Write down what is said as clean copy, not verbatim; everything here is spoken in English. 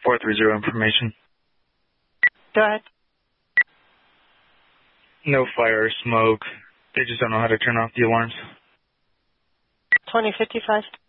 430 information. Go ahead. No fire or smoke. They just don't know how to turn off the alarms. 2055.